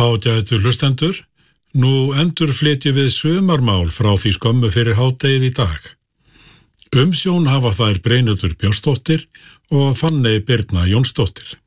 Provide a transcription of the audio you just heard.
Ágætu hlustendur, nú endurflytjum við sumarmál frá því skömmu fyrir hádegið í dag. Umsjón hafa þær Brynhildur Björnsdóttir og Fanney Birna Jónsdóttir.